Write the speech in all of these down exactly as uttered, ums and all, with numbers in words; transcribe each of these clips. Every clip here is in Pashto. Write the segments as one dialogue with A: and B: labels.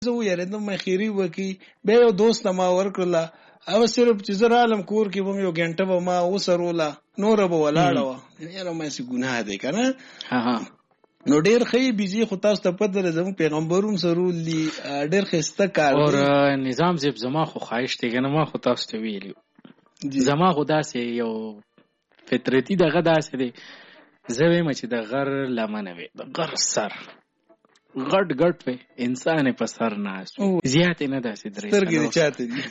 A: زه ویریدم مې خیري وکړي. بیا یو دوست ته ما ورکړله، او صرف چې زه رالم کور کې به مې یو ګنټه به ما وسروله، نوره به ولاړه وه. یاره ماسې ګناه دی که نه. نو ډېر ښه بیزي، خو تاسو ته پته ده زموږ پیغمبر هم سرول دي، ډېر ښایسته کار دی.
B: اور نظام صاحب زما خو خواهش دی که نه، ما خو تاسو ته ویلي زما خو داسې یو فطرتي دغه داسې دی، زه وایم چې د غر لمنه وي، د غر سر غټ غټ وي، انسان یې په سر ناست وي، زیات یې نه داسې درې
A: سترګې دې چاته دي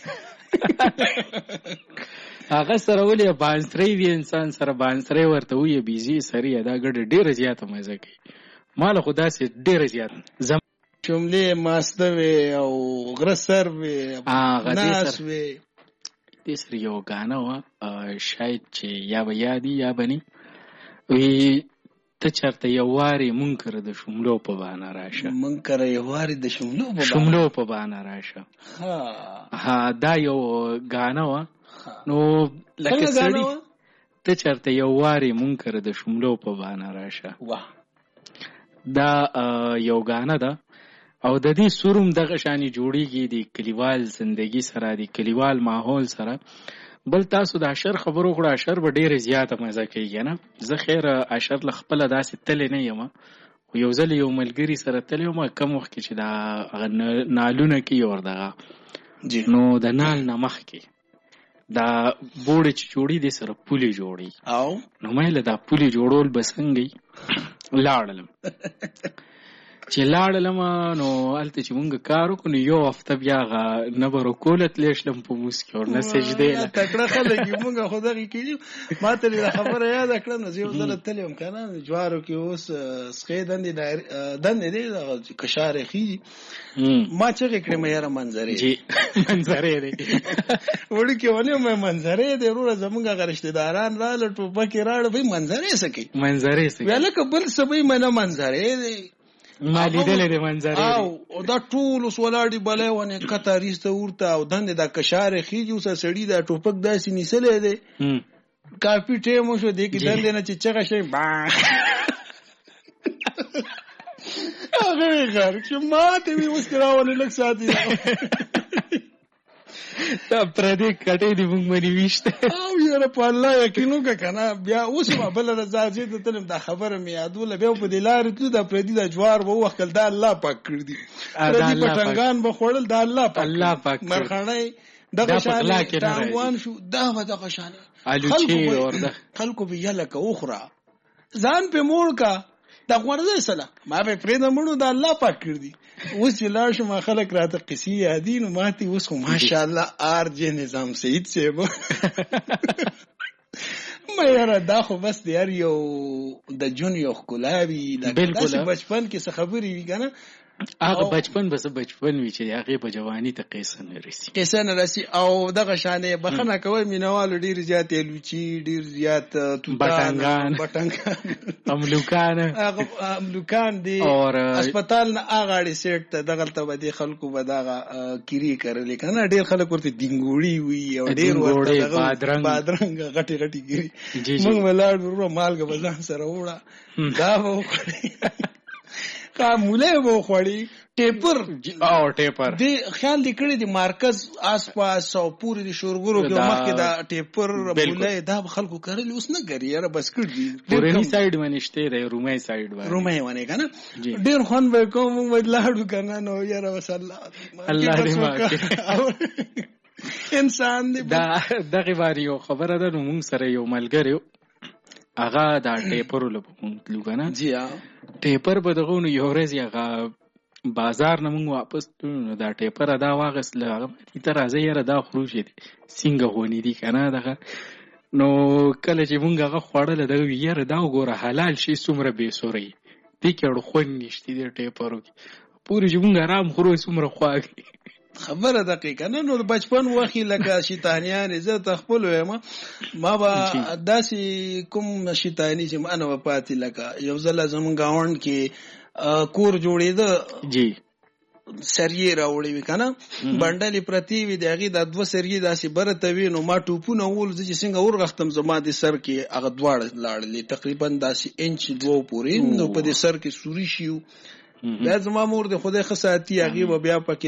B: هغه سره ولې بانسری وي، انسان سره بانسری ورته وي، بیزي سري دا ګډه ډېره زیاته مزه کوي. ما له خو داسې ډېره زیات
A: شملې ماسته وي او غره سر وي، ناس وي.
B: دې سره یو ګانه وه شاید چې یا به یادي یا به نه وي، ته چېرته یو وارې مونږ کره د شملو په بانه راشه،
A: مونږ کره یو وارې د شملو په
B: شملو په بانه راشه. ها دا یو ګانه وه. نو لکه سړي ته چېرته یو وارې مونږ کره د شملو په بانه راشه، دا یو ګانه ده. او د دې سروم دغه شانې جوړیږي د کلیوال زندگی سره، د کلیوال ماحول سره. بل تاسو د اشر خبرو کړه، اشر به ډېره زیاته مزه کوي نه. زه خیر اشر له خپله داسې تللی نه یم، خو یو ځل یو ملګري سره تللی یم کم وخت کې چې دا هغه نالونه کوي ور دغه، نو د نال نه مخکې دا بوړې چې جوړي دې سره پولې جوړي،
A: او
B: نو مې له دا پولې جوړول به څنګه لاړلم. چې لاړلم نو هلته چې مونږ کار وکړو، نو یو هفته بیا هغه نه به رکوله تلی شلم په مونځ کې، اور نه سجدې له
A: تکړه خلک یو مونږ خو دغې کېږي. ما ته دا خبره یاده کړه، نو زه یو ځله تللی وم که نه، جوارو کې اوس سقې دندې دندې دی دغه کشار یې خېږي، ما چغې کړې مې یاره منظرې
B: جي منظرې دی
A: وړوکې ونې مې منظرې دی. وروره زمونږ هغه رشتهداران راله ټوپک یې راړه، بهی منظرې څه کوي،
B: منظرې څه کوي،
A: بیا لکه بل څه بهی مې نه منظرې دی،
B: ما لیدلې د منظرې
A: او دا ټول اوس ولاړې بلی ونې کته ریسته ورته، او دندې دا کشار یې خېږي. اوس سړي دا ټوپک داسې نیسلی دی، کافي ټیم وشو دی کې دندې نه چې چغه شي هغه یې غرق شو. ما ته وي اوس کې راولې لږ ساتي
B: دا پردې کټې دي مونږ باندې ویشته.
A: او یاره په الله یقین وکړه که نه. بیا اوس ما بله ورځ ځای ته تلم، دا خبره مې یادوله، بیا په دې لارې تلو، دا پردي دا جوار به ووښکل، دا الله پاک کړي دي، پردي پټنګان به خوړل، دا الله پاک مرخڼی دغه شانې ټانګوان شو، دا به دغه شانې خلکو به یله که وخوره ځان پې موړ که دا غورځی سله، ما به پرېږده مړو، دا الله پاک کړي دي. اوس چې لاړ شو ما خلک راته قصې یادي، نو ماتې اوس خو ماشاءالله آر جې نظام سعید صاحب ما یاره دا خو بس د هر یو د جون یو ښکلا وي، داسې بچپن کې څه خبرې وي که نه.
B: هغه بچپن به څه بچپن وي چې هغې په جواني ته قیسه نه رسي،
A: قیسه نه رسي. او دغه شانې بخښنه کوئ مینهوالو، ډېر زیات الوچي، ډېر زیات
B: بټنګان
A: بټنګان
B: املوکان
A: املوکان دي. هسپتال نه هغه اړې سیټ ته دغلته به دې خلکو به دغه کیرې کرلې که نه، ډېر خلک ورته دینګوړي وي، او ډېر ورته بادرنګ غټې غټې ګیرې. مونږ به لاړ وروره مالګه به ځان سره وړه، دا به وخوړې مولی به وخوړي، ټیپر
B: او ټیپر
A: دې خیال دې کړی د مرکز آس پاس او پورې د شورګرو کې مخکې دا ټیپر مولی دا به خلکو کرلي، اوس نه کري یاره، بس کړ دي.
B: پورني سایډ باندې شته دی، رومۍ سایډ باندې
A: رومۍ باندې که نه ډېر خوند به یې کوم، موږ به لاړو که نه، نو یاره بس الله
B: الله دې معاف
A: انسان دی.
B: دغې بار یو خبره ده، نو موږ سره یو ملګری هغه دا ټیپرو له به مونږ تلو که نه، ټیپر به دغه نو یو ورځ هغه بازار نه مونږ واپس تلو، نو دا ټیپر دا واخیستله، هغه ته راځئ یاره دا خورو چې څنګه غونې دي که نه دغه. نو کله چې مونږ هغه خوړله دغه وي یاره دا وګوره حلال شي څومره بې سوری دې کې اړ خوند نشته دې ټیپرو کې، پورې چې مونږ آرام خورو څومره خواږ
A: خبره دقیقه نه. نو د بچپن وخت لکه شیطانیان زه ته خپل وایم، ما به داسې کوم شیطانی چې ما نه به پاتې، لکه یو ځله زمونږ ګاونډ کې کور جوړېده،
B: جی
A: سریې راوړې وي که نه، بنډلې پرتې وي، د هغې دا دوه سریې داسې بره ته وي، نو ما ټوپونه وول، زه چې څنګه ورغښتم زما د سر کې هغه دواړه لاړلې، تقریبا داسې انچ دوه پورې، نو په دې سر کې سوري شي، بیا زما مور د خدای خصاتی هغه و بیا پکې